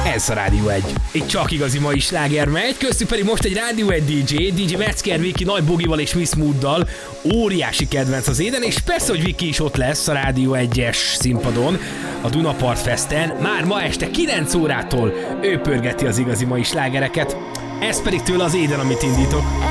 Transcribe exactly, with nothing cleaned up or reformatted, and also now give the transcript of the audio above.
Ez a Rádió egy. Itt csak igazi mai sláger megy, köztük pedig most egy Rádió egy dé dzsé, dé dzsé Metzger Viki Nagy Bogival és Miss Mooddal. Óriási kedvenc az éden, és persze, hogy Viki is ott lesz a Rádió egyes színpadon, a Dunapart Festen. Már ma este kilenc órától ő pörgeti az igazi mai slágereket. Ez pedig tőle az éden, amit indítok.